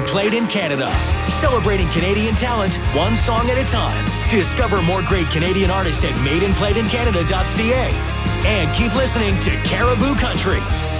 Played in Canada. Celebrating Canadian talent, one song at a time. Discover more great Canadian artists at madeandplayedincanada.ca. And keep listening to Caribou Country.